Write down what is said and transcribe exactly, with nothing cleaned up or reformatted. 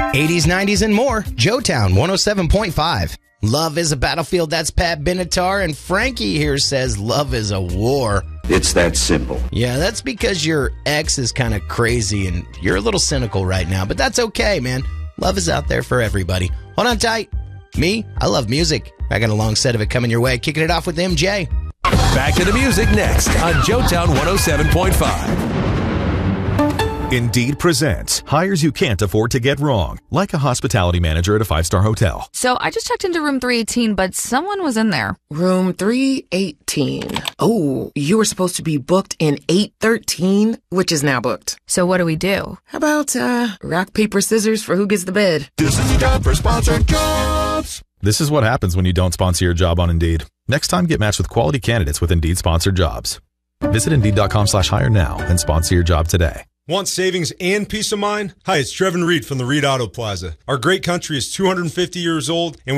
eighties, nineties, and more. Joetown one oh seven point five. Love is a battlefield. That's Pat Benatar. And Frankie here says love is a war. It's that simple. Yeah, that's because your ex is kind of crazy and you're a little cynical right now. But that's okay, man. Love is out there for everybody. Hold on tight. Me, I love music. I got a long set of it coming your way. Kicking it off with M J. Back to the music next on Joetown one oh seven point five. Indeed presents hires you can't afford to get wrong, like a hospitality manager at a five-star hotel. So I just checked into room three eighteen, but someone was in there. Room three eighteen. Oh, you were supposed to be booked in eight thirteen, which is now booked. So what do we do? How about, uh, rock, paper, scissors for who gets the bed? This is time for sponsored jobs. This is what happens when you don't sponsor your job on Indeed. Next time, get matched with quality candidates with Indeed sponsored jobs. Visit Indeed.com slash hire now and sponsor your job today. Want savings and peace of mind? Hi, it's Trevin Reed from the Reed Auto Plaza. Our great country is two hundred fifty years old, and